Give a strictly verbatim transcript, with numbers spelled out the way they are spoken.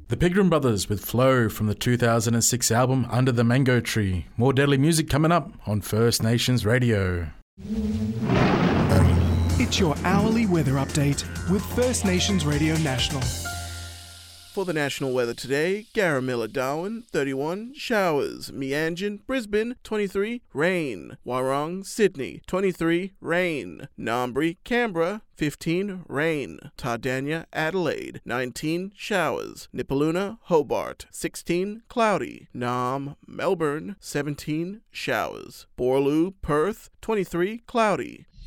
The Pigram Brothers with Flow from the two thousand six album Under the Mango Tree. More deadly music coming up on First Nations Radio. It's your hourly weather update with First Nations Radio National. For the national weather today, Garamilla, Darwin, thirty-one, showers. Meanjin, Brisbane, twenty-three, rain. Warong, Sydney, twenty-three, rain. Ngambri, Canberra, fifteen, rain. Tardania, Adelaide, nineteen, showers. Nipaluna, Hobart, sixteen, cloudy. Nam, Melbourne, seventeen, showers. Borloo, Perth, twenty-three, cloudy.